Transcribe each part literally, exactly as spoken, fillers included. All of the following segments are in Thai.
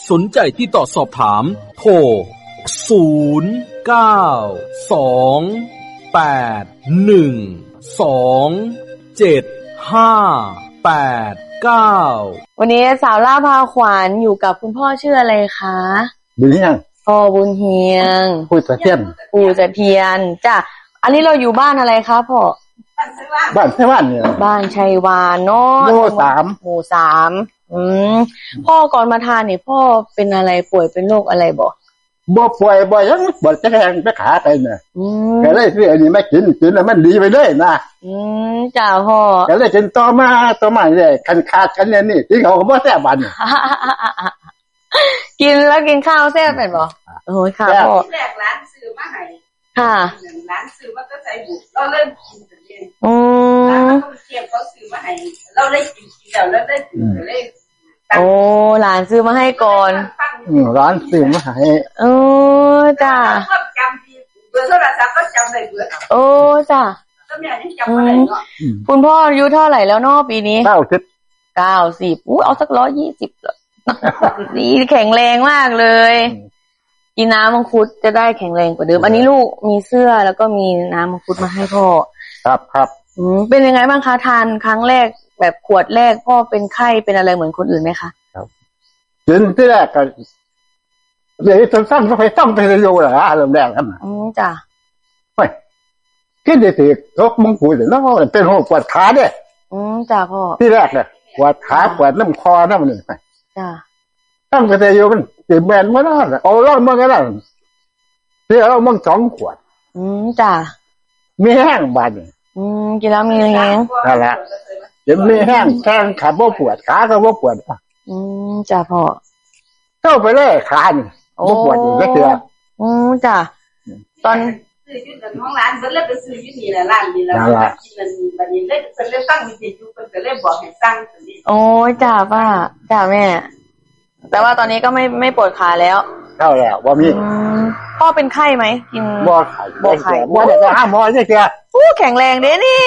สนใจที่ต่อสอบถามโทรศูนย์ เก้า สอง แปด หนึ่ง สอง เจ็ด ห้า แปด เก้าวันนี้สาวล่าพาขวัญอยู่กับคุณพ่อชื่ออะไรคะบุญเฮียงพ่อบุญเฮียงปู่เสถียรปู่เสถียรจ้ะอันนี้เราอยู่บ้านอะไรคะพ่อบ้านชัยวานเนี่ยบ้านชัยวานเนาะหมู่สามหมู่สามอืมพ่อก่อนมาทานนี่พ่อเป็นอะไรป่วยเป็นโรคอะไรบ่บ่ป่วยบ่ยังบ่จะแทงไปขาไปเนี่ยอืมก็เลยซื้ออันนี้มากินกินแล้วมันดีไปเลยนะอืมจ้าพ่อก็เลยกินต่อมาต่อมาเลยคันขาดกันเนี่ยนี่ที่เขาก็บ่แซ่บบัดกินแล้วกินข้าวแซ่บเป็นบ่โอ้ยค่ะพ่อแรกร้านซื้อมาให้ค่ะร้านซื้อมาก็ใส่บุกเราเริ่มกินกันเองอืมร้านเขาเก็บเขาซื้อมาให้เราได้กินกินแล้วแล้วได้กินเลยโอ้หลานซื้อมาให้ก่อนอืมร้านซื้อมาให้เออจ้าจำดีเบอร์โทรศัพท์ก็จำได้เบอร์โอ้จ้าก็แม่ยังจำบ่ได้เนาะคุณพ่ออายุเท่าไหร่แล้วเนาะปีนี้เก้าสิบเก้าสิบอู้เอาสักร้อยยี่สิบดีแข็งแรงมากเลยกินน้ำมังคุดจะได้แข็งแรงกว่าเดิมอันนี้ลูกมีเสื้อแล้วก็มีน้ำมังคุดมาให้พ่อครับครับอืมเป็นยังไงบ้างคะทานครั้งแรกแบบขวดแรกพ่อเป็นไข้เป็นอะไรเหมือนคนอื่นไหมคะครับกินที่แรกก็เดี๋ยวจะสั่งก็ไปต้องไปอยู่เหรอเริ่มแรกครับอืมจ้ะเฮ้ยคิดดีๆรกมังคุดแล้วเป็นหัวปวดขาเนี่ยอืมจ้ะพ่อที่แรกเนี่ยปวดขาปวดน้ำคอน้ำนี่ไปจ้ะตั้งไปอยู่มันติดแมนมาแล้วเอาล่อมากันแล้วเดี๋ยวเรามั่งสองขวดอืมจ้ะมีแห้งบาดนี่อืมกินแล้วมีแห้งนั่นแหละเดี๋ยวมีแห้งแข้งขาบ่ปวดขาก็บ่ปวดอืมจ้ะพ่อเข้าไปเลยขานี่บ่ปวดอีกแล้วเด้ออืมจ้ะตอนซื้ออยู่ในห้องร้านเพิ่นเลยไปซื้ออยู่นี่แหละร้านนี่แล้วกินนั่นบัดนี้เลยเพิ่นเลยตั้งวิทยุเพิ่นก็เลยบอกให้ตั้งซั่นนี่โอ้ยจ้ะป้าจ้ะแม่แต่ว่าตอนนี้ก็ไม่ไม่ปวดขาแล้วเท่าแล้วบ่มีพ่อเป็นไข้ไหมกินบ่ไข้บ่ไข้บ่ได้ไปหาหมอจักเทื่ออู้แข็งแรงเด้นี่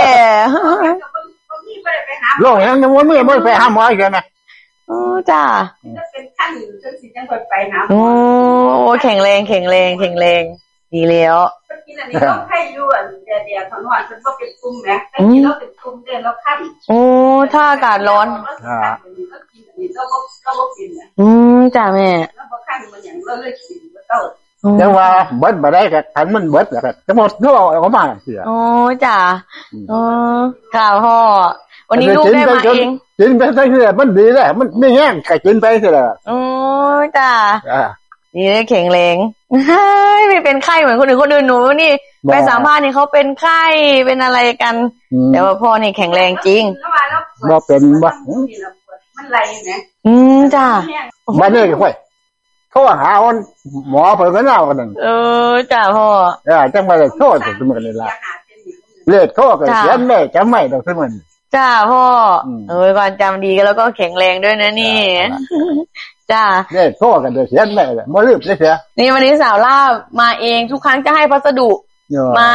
โรคยังบ่มีบ่ไปหาหมออีกนะอ๋อจ้ะเป็นขั้นจังสิจังค่อยไปหาโอ้แข็งแรงแข็งแรงแข็งแรงดีแล้วกินอันนี้ต้องให้อยู่อันเดียวๆถอนๆมันบ่เป็นตุ่มแหมให้กินแล้วเป็นตุ่มเด้แล้วคั่นโอ้ถ้าอากาศร้อนอ่าเราบ่เราบ่กินน่ะอืมจ้ะแม่เราบ่คั่นมันหยังเราเลยกินบ่เต้าจังว่าเบิดบ่ได้ก็คันมันเบิดแล้วก็จะหมดก็เอาออกมาเสียโอ้จ้ะอ๋อค่ะพ่อวันนี้ลูกได้มาเองกินไปได้คือมันดีแล้วมันไม่แห้งก็กินไปซิล่ะโอ้จ้ะอ่านี่แข็งแรงไม่เป็นไข้เหมือนคนอื่นคนอื่นหนูนี่ไปสัมภาษณ์นี่เขาเป็นไข้เป็นอะไรกันแต่ว่าพ่อนี่แข็งแรงจริงบ่เป็นบ่มันไหลนะอืมจ้ะบ่ได้ค่อยโทรหาคนหมอเพิ่นก็เอากันนั่นเออจ้ะพ่อเออจังว่าโทษซุมื้อนี้ล่ะเลขโทรก็เขียนได้จำไม่ดอกซุมื้อนี้จ้ะพ่อเออความจำดีกันแล้วก็แข็งแรงด้วยนะนี่จ้าเนี่ยโทษกันเดี๋ยวเสียแม่เลยบ่ลืมได้เสียนี่วันนี้สาวล่ามาเองทุกครั้งจะให้พัสดุมา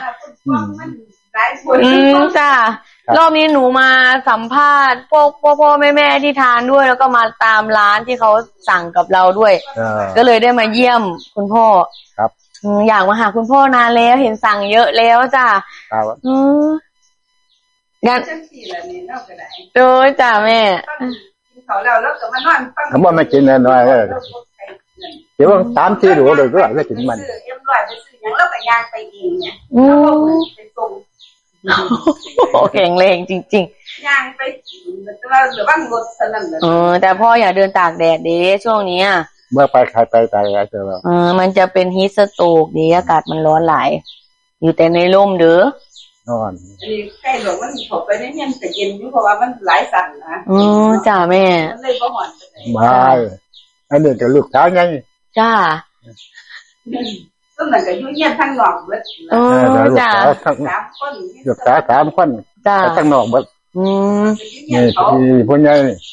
อืมจ้ารอบนี้หนูมาสัมภาษณ์พวกพ่อๆแม่ๆที่ทานด้วยแล้วก็มาตามร้านที่เขาสั่งกับเราด้วยก็เลยได้มาเยี่ยมคุณพ่อครับอยากมาหาคุณพ่อนานแล้วเห็นสั่งเยอะแล้วจ้าครับอืมงั้นโดยจ้าแม่เขาแล้วแล้วก็มานอนฟังเขาบ่มากินน้อยๆเด้อเดี๋ยวสามสี่โลเลยก็ได้กินมันเอ็มร้อยไปซื้อหยังแล้วก็ย่างไปเองเนี่ยอืมไปส่งโอ้แข็งแรงจริงๆย่างไปแต่ว่าหรือว่ารถเท่านั้นน่ะเออแต่พ่ออย่าเดินตากแดดเด้ช่วงนี้เมื่อไปใครไปไปแล้วเจอแล้วเออมันจะเป็นฮีทสโตรกดีอากาศมันร้อนหลายอยู่แต่ในร่มเด้อนอนอันนี้ใกล้หลวงมันเข้าไปในเฮียนก็เย็นอยู่เพราะว่ามันหลายสันนะอ๋อจ้าแม่มันเลยบ่ร้อนปานใดไม่อันนี้ก็ลูกสาวไงจ้าซึ่งมันก็อยู่เฮียนทั้งนอกเบิดอ๋อจ้าสามคนลูกสาวสามคนจ้าทั้งนอกเบิดอืมนี่พี่ผู้ใหญ่